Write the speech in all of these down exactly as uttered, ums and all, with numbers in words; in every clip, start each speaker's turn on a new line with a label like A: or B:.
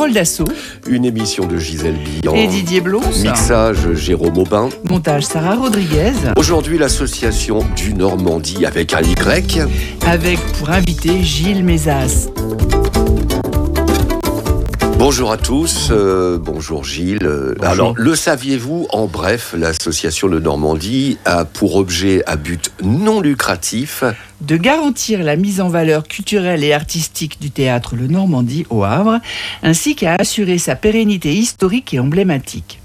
A: Parole d'assaut.
B: Une émission de Gisèle Billan.
A: Et Didier Blon.
B: Mixage Jérôme Aubin.
A: Montage Sarah Rodriguez.
B: Aujourd'hui, l'association du Normandie avec un Y.
A: Avec pour invité Gilles Mézas.
B: Bonjour à tous, euh, bonjour Gilles. Bonjour. Alors, le saviez-vous, en bref, l'association Le Normandie a pour objet à but non lucratif
A: de garantir la mise en valeur culturelle et artistique du théâtre Le Normandie au Havre, ainsi qu'à assurer sa pérennité historique et emblématique.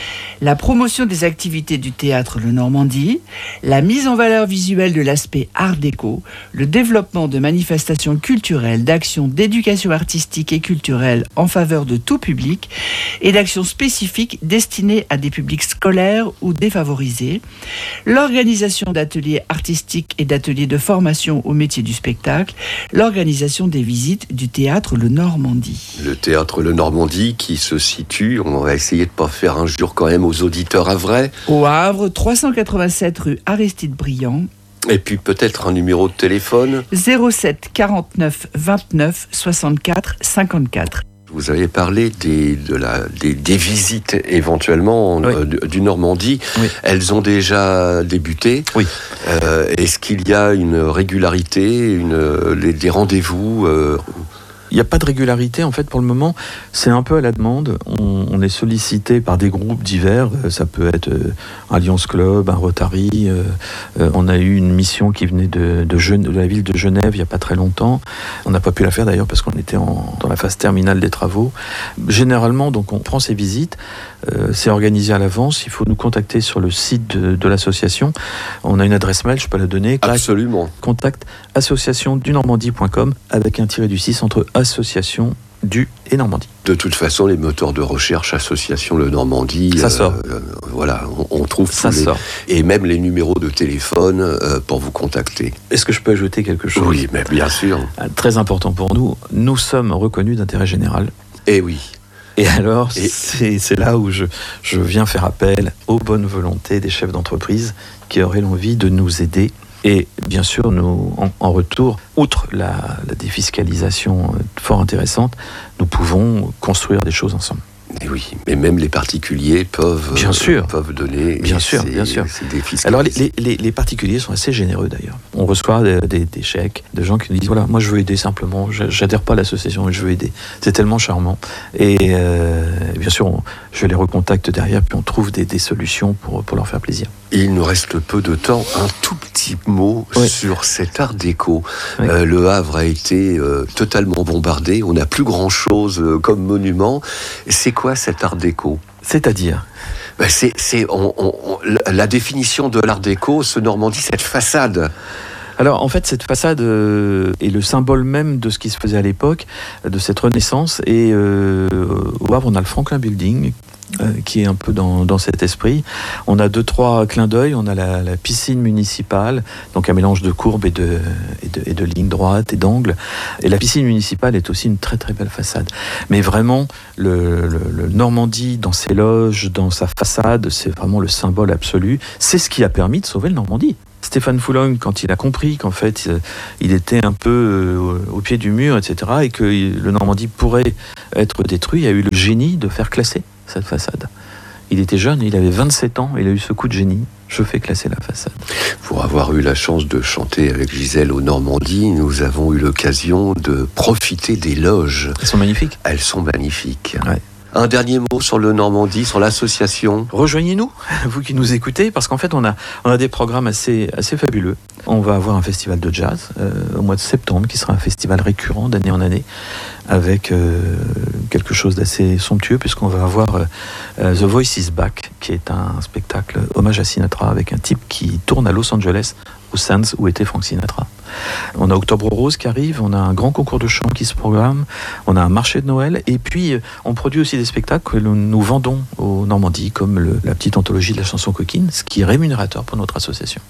A: La promotion des activités du théâtre Le Normandie, la mise en valeur visuelle de l'aspect art déco, le développement de manifestations culturelles, d'actions d'éducation artistique et culturelle en faveur de tout public et d'actions spécifiques destinées à des publics scolaires ou défavorisés, l'organisation d'ateliers artistiques et d'ateliers de formation au métier du spectacle, l'organisation des visites du théâtre Le Normandie.
B: Le théâtre Le Normandie qui se situe, on va essayer de ne pas faire injure quand même aux auditeurs havrais.
A: Au Havre, trois cent quatre-vingt-sept rue Aristide Briand.
B: Et puis peut-être un numéro de téléphone.
A: zéro sept quarante-neuf vingt-neuf soixante-quatre cinquante-quatre.
B: Vous avez parlé des, de la, des, des visites éventuellement
C: oui.
B: euh, du Normandie.
C: Oui.
B: Elles ont déjà débuté.
C: Oui.
B: Euh, est-ce qu'il y a une régularité, une, les, des rendez-vous euh...
C: Il n'y a pas de régularité, en fait, pour le moment. C'est un peu à la demande. On, on est sollicité par des groupes divers. Ça peut être un Lions Club, un Rotary. Euh, on a eu une mission qui venait de, de, Gen- de la ville de Genève il n'y a pas très longtemps. On n'a pas pu la faire, d'ailleurs, parce qu'on était en, dans la phase terminale des travaux. Généralement, donc, on prend ces visites. Euh, c'est organisé à l'avance. Il faut nous contacter sur le site de, de l'association. On a une adresse mail, je peux la donner.
B: Absolument.
C: Contact association du normandie point com avec un tiré du six entre association du et Normandie.
B: De toute façon, les moteurs de recherche association Le Normandie,
C: ça sort.
B: Euh, voilà, on, on trouve
C: ça
B: tous les,
C: sort.
B: Et même les numéros de téléphone euh, pour vous contacter.
C: Est-ce que je peux ajouter quelque chose ?
B: Oui, mais bien sûr.
C: Très important pour nous. Nous sommes reconnus d'intérêt général.
B: Eh oui.
C: Et alors,
B: et...
C: C'est, c'est là où je, je viens faire appel aux bonnes volontés des chefs d'entreprise qui auraient l'envie de nous aider. Et bien sûr, nous, en, en retour, outre la, la défiscalisation fort intéressante, nous pouvons construire des choses ensemble.
B: Et oui, mais même les particuliers peuvent,
C: bien sûr.
B: Euh, peuvent donner.
C: Bien sûr, bien sûr. Alors les, les, les particuliers sont assez généreux d'ailleurs. On reçoit des, des, des chèques de gens qui nous disent voilà, moi je veux aider simplement, je, j'adhère pas à l'association, mais je veux aider. C'est tellement charmant. Et euh, bien sûr, on, je les recontacte derrière, puis on trouve des, des solutions pour, pour leur faire plaisir.
B: Il nous reste peu de temps. Un tout petit mot oui. sur cet art déco. Oui. Euh, le Havre a été euh, totalement bombardé. On n'a plus grand-chose euh, comme monument. C'est quoi cet art déco ?
C: C'est-à-dire ?
B: ben c'est, c'est on, on, on, la définition de l'art déco, ce Normandie, cette façade.
C: Alors en fait cette façade euh, est le symbole même de ce qui se faisait à l'époque, de cette renaissance. Et euh, au Havre on a le Franklin Building euh, qui est un peu dans, dans cet esprit. On a deux trois clins d'œil. On a la, la piscine municipale, donc un mélange de courbes et de, et de, et de lignes droites et d'angles. Et la piscine municipale est aussi une très très belle façade. Mais vraiment le, le, le Normandie dans ses loges, dans sa façade, c'est vraiment le symbole absolu. C'est ce qui a permis de sauver le Normandie. Stéphane Foulogne, quand il a compris qu'en fait, il était un peu au pied du mur, et cetera, et que le Normandie pourrait être détruit, il a eu le génie de faire classer cette façade. Il était jeune, il avait vingt-sept ans, il a eu ce coup de génie. Je fais classer la façade.
B: Pour avoir eu la chance de chanter avec Gisèle au Normandie, nous avons eu l'occasion de profiter des loges.
C: Elles sont magnifiques.
B: Elles sont magnifiques.
C: Ouais.
B: Un dernier mot sur le Normandie, sur l'association.
C: Rejoignez-nous, vous qui nous écoutez, parce qu'en fait, on a, on a des programmes assez, assez fabuleux. On va avoir un festival de jazz euh, au mois de septembre, qui sera un festival récurrent d'année en année, avec euh, quelque chose d'assez somptueux, puisqu'on va avoir euh, The Voice is Back, qui est un spectacle hommage à Sinatra, avec un type qui tourne à Los Angeles, au Sands, où était Frank Sinatra. On a Octobre Rose qui arrive, on a un grand concours de chant qui se programme, on a un marché de Noël, et puis on produit aussi des spectacles que nous, nous vendons au Normandie, comme le, la petite anthologie de la chanson coquine, ce qui est rémunérateur pour notre association.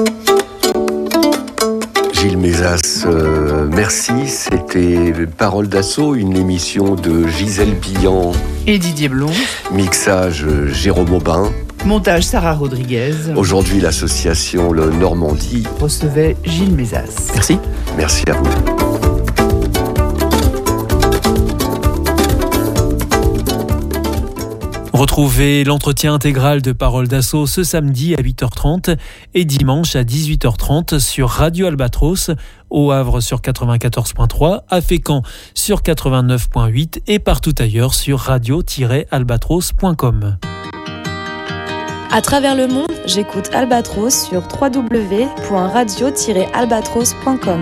B: Gilles Mézas, euh, merci. C'était Parole d'assaut, une émission de Gisèle Billan
A: et Didier Blon.
B: Mixage Jérôme Aubin.
A: Montage Sarah Rodriguez.
B: Aujourd'hui, l'association Le Normandie
A: recevait Gilles Mézas.
C: Merci.
B: Merci à vous.
D: Retrouvez l'entretien intégral de Parole d'Assaut ce samedi à huit heures trente et dimanche à dix-huit heures trente sur Radio Albatros, au Havre sur quatre-vingt-quatorze point trois, à Fécamp sur quatre-vingt-neuf point huit et partout ailleurs sur radio tiret albatros point com.
E: À travers le monde, j'écoute Albatros sur w w w point radio tiret albatros point com.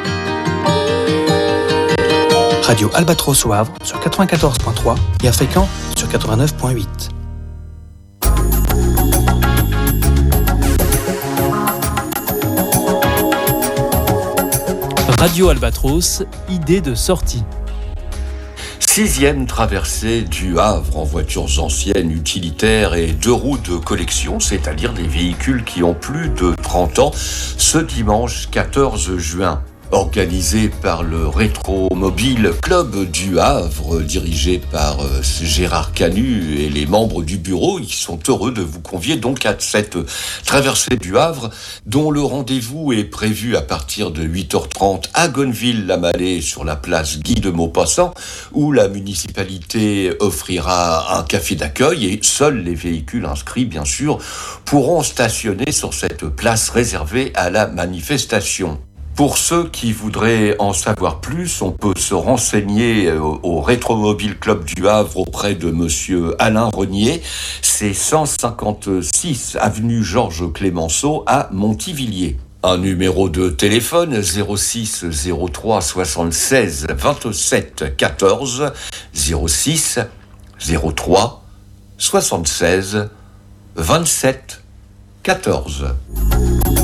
F: Radio Albatros au Havre sur quatre-vingt-quatorze point trois et à Fécamp sur quatre-vingt-neuf point huit.
D: Radio Albatros, idée de sortie.
B: Sixième traversée du Havre en voitures anciennes, utilitaires et deux roues de collection, c'est-à-dire des véhicules qui ont plus de trente ans, ce dimanche quatorze juin. Organisé par le Rétromobile Club du Havre, dirigé par euh, Gérard Canu et les membres du bureau, ils sont heureux de vous convier donc à cette traversée du Havre, dont le rendez-vous est prévu à partir de huit heures trente à Gonneville-la-Mallet sur la place Guy de Maupassant, où la municipalité offrira un café d'accueil et seuls les véhicules inscrits, bien sûr, pourront stationner sur cette place réservée à la manifestation. Pour ceux qui voudraient en savoir plus, on peut se renseigner au, au Rétromobile Club du Havre auprès de monsieur Alain Renier. C'est cent cinquante-six avenue Georges Clémenceau à Montivilliers. Un numéro de téléphone zéro six zéro trois soixante-seize vingt-sept quatorze zéro six zéro trois soixante-seize vingt-sept quatorze.